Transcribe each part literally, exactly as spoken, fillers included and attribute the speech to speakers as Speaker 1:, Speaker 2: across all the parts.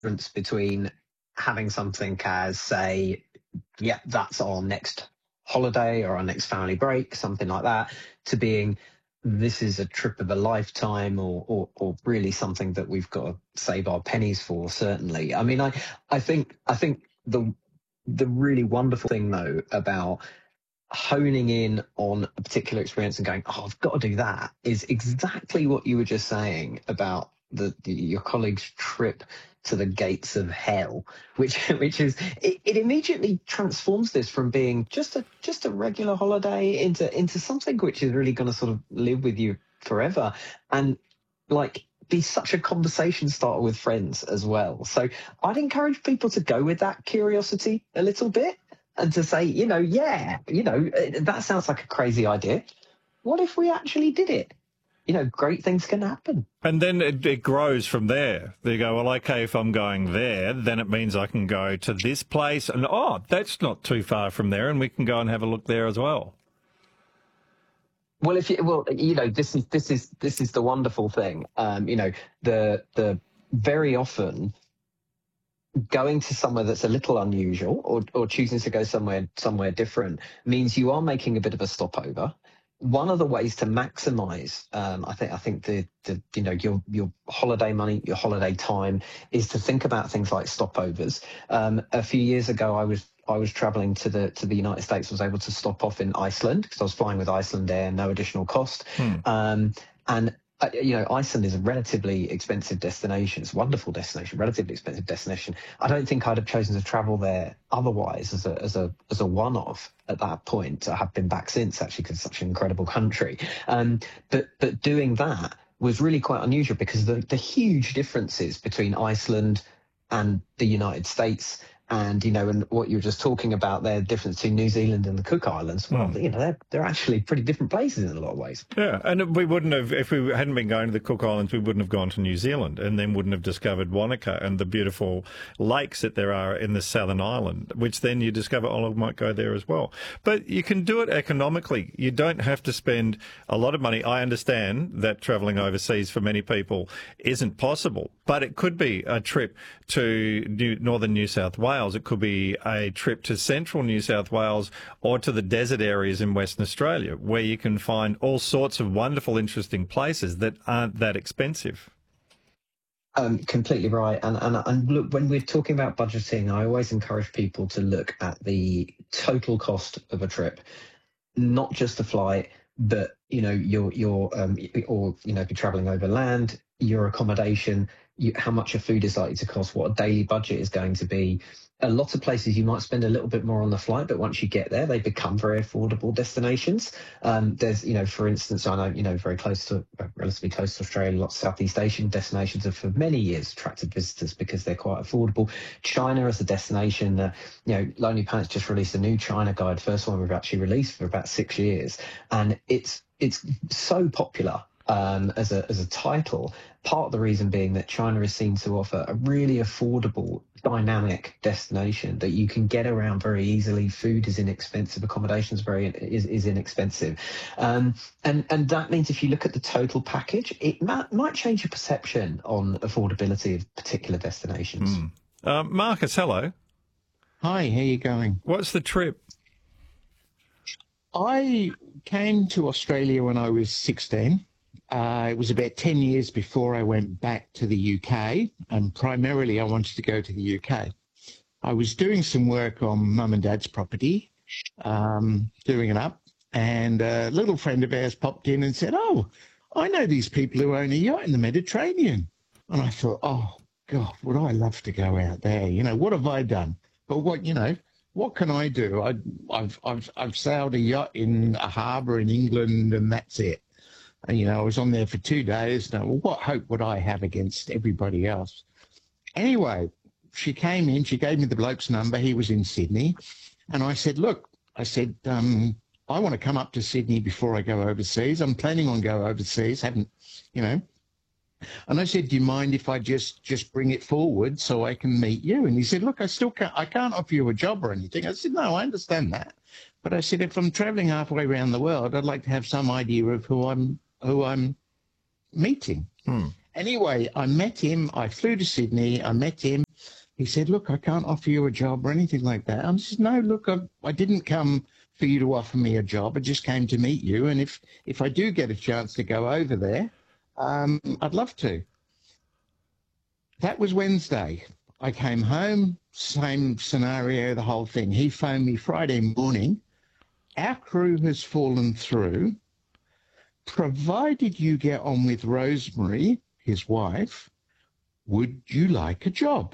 Speaker 1: difference between having something as, say, yeah, that's our next holiday or our next family break, something like that, to being this is a trip of a lifetime, or, or or really something that we've got to save our pennies for. Certainly, I mean, I I think I think the the really wonderful thing though about honing in on a particular experience and going, oh, I've got to do that, is exactly what you were just saying about the, the your colleague's trip to the gates of hell, which which is it, it immediately transforms this from being just a just a regular holiday into into something which is really going to sort of live with you forever, and like be such a conversation starter with friends as well. So I'd encourage people to go with that curiosity a little bit and to say, you know, yeah, you know, that sounds like a crazy idea. What if we actually did it? You know, great things can happen.
Speaker 2: And then it, it grows from there. They go, well, okay, if I'm going there, then it means I can go to this place. And, oh, that's not too far from there, and we can go and have a look there as well.
Speaker 1: Well, if you, well, you know, this is this is this is the wonderful thing. Um, you know, the the very often going to somewhere that's a little unusual, or or choosing to go somewhere somewhere different, means you are making a bit of a stopover. One of the ways to maximise, um, I think, I think the, the you know your your holiday money, your holiday time, is to think about things like stopovers. Um, a few years ago, I was I was travelling to the to the United States. Was able to stop off in Iceland because I was flying with Iceland Air, no additional cost. Hmm. Um, and uh, you know, Iceland is a relatively expensive destination. It's a wonderful destination, relatively expensive destination. I don't think I'd have chosen to travel there otherwise as a as a as a one-off at that point. I have been back since, actually, because it's such an incredible country. Um, but but doing that was really quite unusual because the the huge differences between Iceland and the United States. And, you know, and what you were just talking about there, the difference between New Zealand and the Cook Islands, well, mm. you know, they're, they're actually pretty different places in a lot of ways.
Speaker 2: Yeah, and we wouldn't have, if we hadn't been going to the Cook Islands, we wouldn't have gone to New Zealand, and then wouldn't have discovered Wanaka and the beautiful lakes that there are in the Southern Island, which then you discover, oh, I might go there as well. But you can do it economically. You don't have to spend a lot of money. I understand that travelling overseas for many people isn't possible, but it could be a trip to New, northern New South Wales. It could be a trip to central New South Wales or to the desert areas in Western Australia, where you can find all sorts of wonderful, interesting places that aren't that expensive.
Speaker 1: Um, completely right. And, and and look, when we're talking about budgeting, I always encourage people to look at the total cost of a trip, not just the flight, but you know your your um or you know if you're traveling over land, your accommodation, you, how much your food is likely to cost, what a daily budget is going to be. A lot of places you might spend a little bit more on the flight, but once you get there, they become very affordable destinations. Um, there's, you know, for instance, I know, you know, very close to, relatively close to Australia, lots of Southeast Asian destinations have for many years attracted visitors because they're quite affordable. China as a destination, uh, you know, Lonely Planet just released a new China guide, first one we've actually released for about six years, and it's it's so popular. Um, as a as a title, part of the reason being that China is seen to offer a really affordable, dynamic destination that you can get around very easily. Food is inexpensive, accommodation is very is, is inexpensive, um, and and that means if you look at the total package, it might, might change your perception on affordability of particular destinations.
Speaker 2: Mm. Uh, Marcus, hello.
Speaker 3: Hi, how you going?
Speaker 2: What's the trip?
Speaker 3: I came to Australia when I was sixteen. Uh, it was about ten years before I went back to the U K, and primarily I wanted to go to the U K. I was doing some work on mum and dad's property, um, doing it up, and a little friend of ours popped in and said, oh, I know these people who own a yacht in the Mediterranean. And I thought, oh, God, would I love to go out there? You know, what have I done? But what, you know, what can I do? I, I've, I've, I've sailed a yacht in a harbour in England, and that's it. And, you know, I was on there for two days. Now, well, what hope would I have against everybody else? Anyway, she came in, she gave me the bloke's number. He was in Sydney. And I said, look, I said, um, I want to come up to Sydney before I go overseas. I'm planning on going overseas, haven't, you know. And I said, do you mind if I just, just bring it forward so I can meet you? And he said, look, I still can't, I can't offer you a job or anything. I said, no, I understand that. But I said, if I'm traveling halfway around the world, I'd like to have some idea of who I'm, who I'm meeting. Hmm. Anyway, I met him. I flew to Sydney. I met him. He said, look, I can't offer you a job or anything like that. I said, no, look, I, I didn't come for you to offer me a job. I just came to meet you. And if, if I do get a chance to go over there, um, I'd love to. That was Wednesday. I came home, same scenario, the whole thing. He phoned me Friday morning. Our crew has fallen through. Provided you get on with Rosemary, his wife, would you like a job?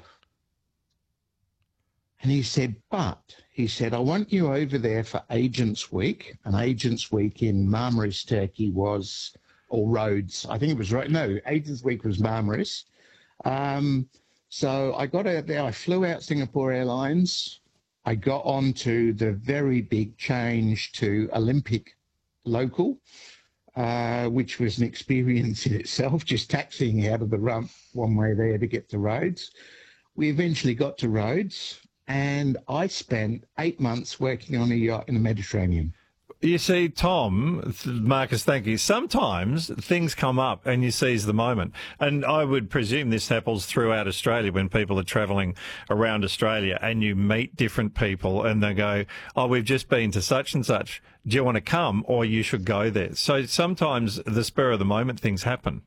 Speaker 3: And he said, but, he said, I want you over there for Agents Week. And Agents Week in Marmaris, Turkey was, or Rhodes, I think it was, right. no, Agents Week was Marmaris. Um, so I got out there, I flew out Singapore Airlines. I got on to the very big change to Olympic local, uh, which was an experience in itself, just taxiing out of the rump one way there to get to Rhodes. We eventually got to Rhodes, and I spent eight months working on a yacht in the Mediterranean.
Speaker 2: You see, Tom, Marcus, thank you. Sometimes things come up and you seize the moment. And I would presume this happens throughout Australia when people are travelling around Australia and you meet different people and they go, oh, we've just been to such and such. Do you want to come? Or you should go there. So sometimes the spur of the moment things happen.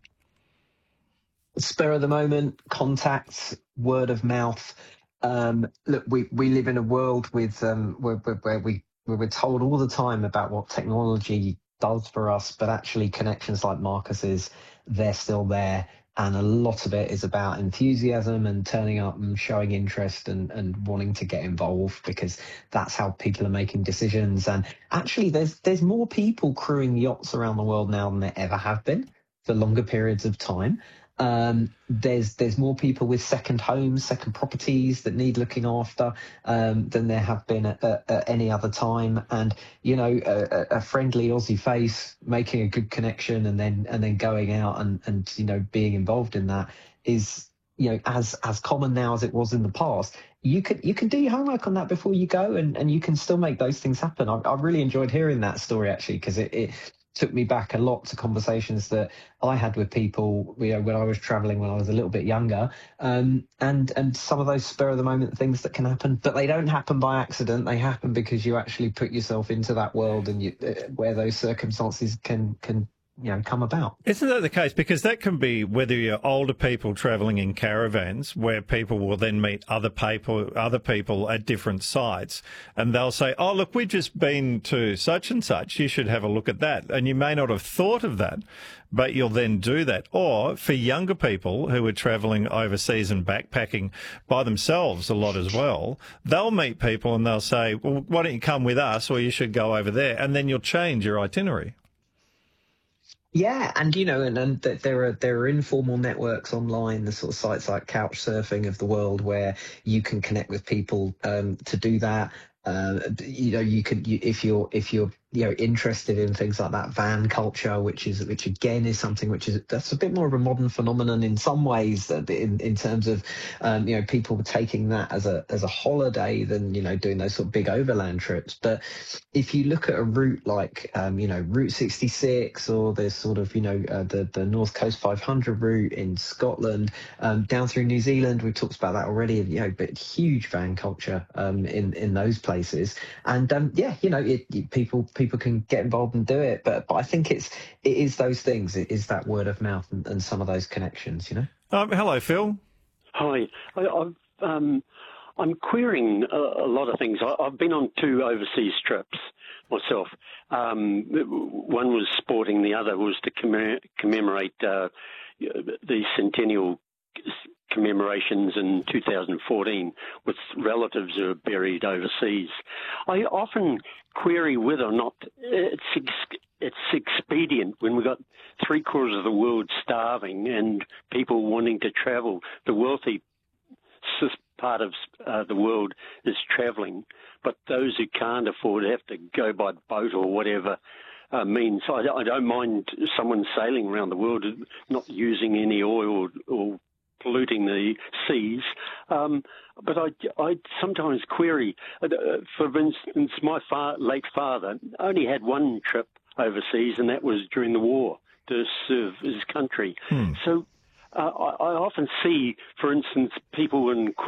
Speaker 1: Spur of the moment, contacts, word of mouth. Um, look, we, we live in a world with um, where, where, where we where we're told all the time about what technology does for us, but actually connections like Marcus's, they're still there. And a lot of it is about enthusiasm and turning up and showing interest and, and wanting to get involved, because that's how people are making decisions. And actually, there's there's more people crewing yachts around the world now than there ever have been for longer periods of time. Um, there's there's more people with second homes, second properties that need looking after um, than there have been at, at, at any other time. And you know, a, a friendly Aussie face making a good connection and then and then going out and, and you know being involved in that is you know as as common now as it was in the past. You can you can do your homework on that before you go, and, and you can still make those things happen. I, I really enjoyed hearing that story actually, because it. it took me back a lot to conversations that I had with people, you know, when I was traveling when I was a little bit younger, um, and and some of those spur of the moment things that can happen, but they don't happen by accident. They happen because you actually put yourself into that world, and you, uh, where those circumstances can can you know come about.
Speaker 2: Isn't that the case? Because that can be whether you're older people travelling in caravans, where people will then meet other people, other people at different sites, and they'll say, "Oh, look, we've just been to such and such. You should have a look at that." And you may not have thought of that, but you'll then do that. Or for younger people who are travelling overseas and backpacking by themselves a lot as well, they'll meet people and they'll say, "Well, why don't you come with us, or you should go over there," and then you'll change your itinerary.
Speaker 1: Yeah, and you know, and, and there are there are informal networks online, the sort of sites like Couchsurfing of the world, where you can connect with people um, to do that. Uh, you know, you can you, if you're if you're you know interested in things like that van culture, which is which again is something which is that's a bit more of a modern phenomenon in some ways, in in terms of um, you know people taking that as a as a holiday than you know doing those sort of big overland trips. But if you look at a route like um, you know Route sixty-six, or there's sort of you know uh, the the North Coast five hundred route in Scotland, um, down through New Zealand, we've talked about that already. You know, but huge van culture um, in in those places, and um, yeah, you know, it, it, people. People can get involved and do it, but but I think it's it is those things. It is that word of mouth and, and some of those connections, you know.
Speaker 2: Um, hello, Phil.
Speaker 4: Hi, I, I've, um, I'm querying a, a lot of things. I, I've been on two overseas trips myself. Um, one was sporting, the other was to commem- commemorate uh, the centennial commemorations in two thousand fourteen with relatives who are buried overseas. I often query whether or not it's ex- it's expedient when we've got three quarters of the world starving and people wanting to travel. The wealthy part of uh, the world is travelling, but those who can't afford have to go by boat or whatever uh, means. I, I don't mind someone sailing around the world, not using any oil or, or polluting the seas, um, but I, I sometimes query. Uh, for instance, my far, late father only had one trip overseas, and that was during the war to serve his country. Hmm. So uh, I, I often see, for instance, people in